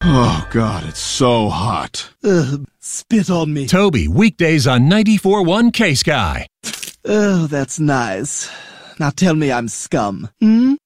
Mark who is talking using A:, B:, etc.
A: Oh, God, it's so hot.
B: Ugh, spit on me.
C: Toby, weekdays on 94.1 K-Sky.
B: Oh, that's nice. Now tell me I'm scum. Hmm?